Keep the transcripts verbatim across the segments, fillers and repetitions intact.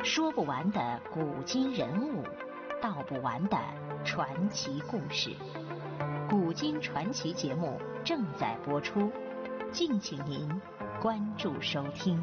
说不完的古今人物，道不完的传奇故事。古今传奇节目正在播出，敬请您关注收听。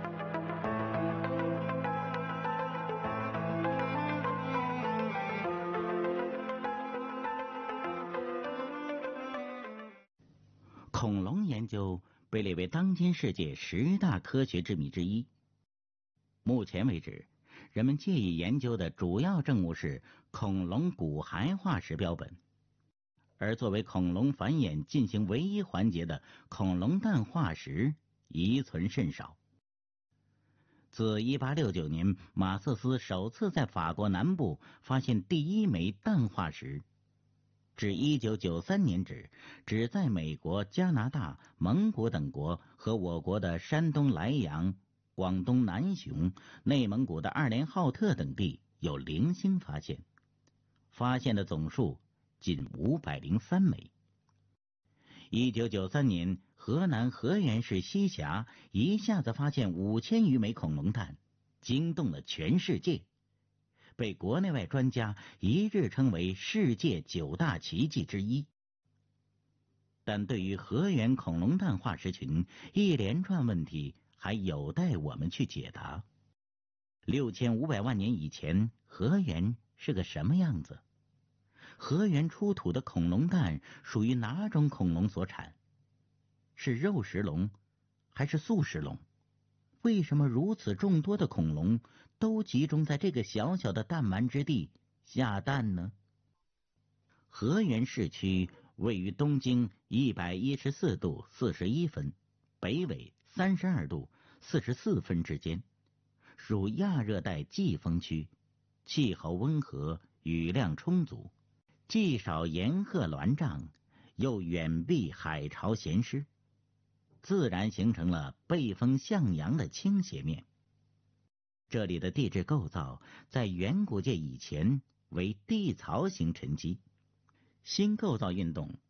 恐龙研究被列为当今世界十大科学之谜之一。目前为止，人们借以研究的主要证物是恐龙骨骸化石标本，而作为恐龙繁衍进行唯一环节的恐龙蛋化石遗存甚少。自一八六九年马瑟斯首次在法国南部发现第一枚蛋化石，至一九九三年止，只在美国、加拿大、蒙古等国和我国的山东莱阳、广东南雄、内蒙古的二连浩特等地有零星发现，发现的总数仅五百零三枚。一九九三年，河南河源市西峡一下子发现五千余枚恐龙蛋，惊动了全世界，被国内外专家一致称为世界九大奇迹之一。但对于河源恐龙蛋化石群，一连串问题还有待我们去解答。六千五百万年以前，河源是个什么样子？河源出土的恐龙蛋属于哪种恐龙所产？是肉食龙还是素食龙？为什么如此众多的恐龙都集中在这个小小的弹丸之地下蛋呢？河源市区位于东经一百一十四度四十一分，北纬三十二度四十四分之间，属亚热带季风区，气候温和，雨量充足，既少盐褐峦嶂，又远避海潮咸湿，自然形成了背风向阳的倾斜面。这里的地质构造在远古界以前为地槽型沉积，新构造运动